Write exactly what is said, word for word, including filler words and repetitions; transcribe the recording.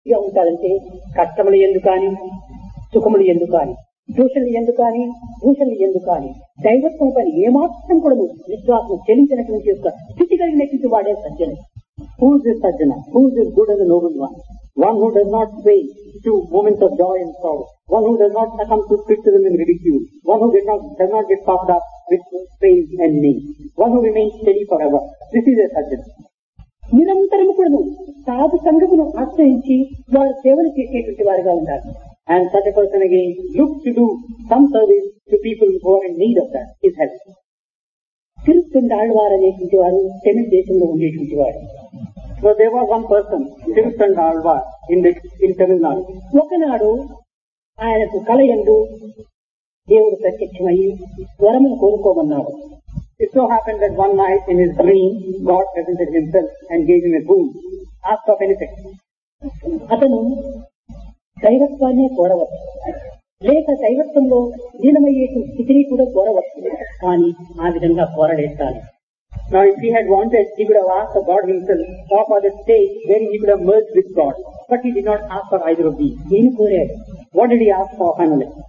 గా ఉంటారంటే కష్టములు ఎందుకు కానీ సుఖములు ఎందుకు కానీ దూషణలు ఎందుకు కానీ దూషణలు ఎందుకు కానీ దైవత్వం పని ఏమాత్రం కూడా విశ్వాసం చెల్లించినటువంటి యొక్క స్థితి కలిగినటువంటి వాడే సజ్జన. Who is this Sajjana? Who is this good and the noble one? One who does not sway to moments of joy and sorrow. One who does not succumb to criticism and ridicule. One who does not, does not get puffed up with praise and name. One who remains steady forever. This is a Sajjana. నిరంతరము కూడా సాధు సంఘమును ఆశ్రయించి వారు సేవలు చేసేటువంటి వారుగా ఉండాలి. And such a person again looks to do some service to people who are in need of that, his help. తిరుత్తుండాళ్వారు అనేటువంటి వారు తమిళ దేశంలో ఉండేటువంటి వాడు. So there was one person, Tiruthandalvar, in the in Tamil Nadu. ఒకనాడు ఆయనకు కలయందు దేవుడు ప్రత్యక్షమయ్యి వరమును కోరుకోమన్నాడు. It so happened that one night in his dream, God presented himself and gave him a boon, asked of anything. అతను దైవత్వాన్ని కోరవచ్చు, లేక దైవత్వంలో లీనమయ్యేటువంటి స్థితిని కూడా కోరవచ్చు, కానీ ఆ విధంగా కోరలేదు. కానీ Now if he had wanted, he could have asked for God himself, or for the state wherein he could have merged with God. But he did not ask for either of these. ఏమి కోరాడు? What did he ask for finally?